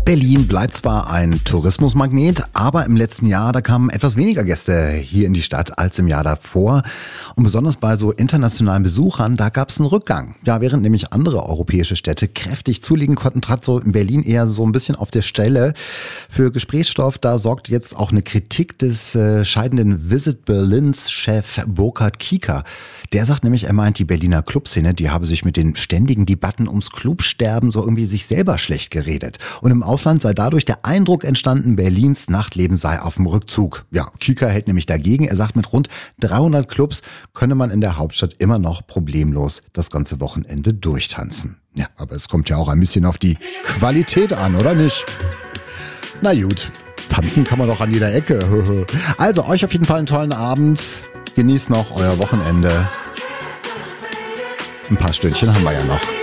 Berlin bleibt zwar ein Tourismusmagnet, aber im letzten Jahr, da kamen etwas weniger Gäste hier in die Stadt als im Jahr davor. Und besonders bei so internationalen Besuchern, da gab es einen Rückgang. Ja, während nämlich andere europäische Städte kräftig zulegen konnten, trat so in Berlin eher so ein bisschen auf der Stelle. Für Gesprächsstoff, da sorgt jetzt auch eine Kritik des scheidenden Visit Berlins Chef Burkhard Kiekert. Der sagt nämlich, er meint, die Berliner Clubszene, die habe sich mit den ständigen Debatten ums Clubsterben so irgendwie sich selber schlecht geredet. Und im Ausland sei dadurch der Eindruck entstanden, Berlins Nachtleben sei auf dem Rückzug. Ja, Kiekert hält nämlich dagegen. Er sagt, mit rund 300 Clubs könne man in der Hauptstadt immer noch problemlos das ganze Wochenende durchtanzen. Ja, aber es kommt ja auch ein bisschen auf die Qualität an, oder nicht? Na gut, tanzen kann man doch an jeder Ecke. Also, euch auf jeden Fall einen tollen Abend. Genießt noch euer Wochenende. Ein paar Stündchen haben wir ja noch.